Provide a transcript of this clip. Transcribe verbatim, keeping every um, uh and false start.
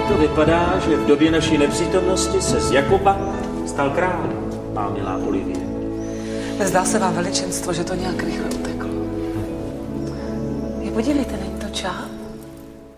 to vypadá, že v době naší nepřítomnosti se z Jakuba stal král, má milá Olivie. Zdá se vám, veličenstvo, že to nějak rychle uteklo. Je, podívejte, není to čáp?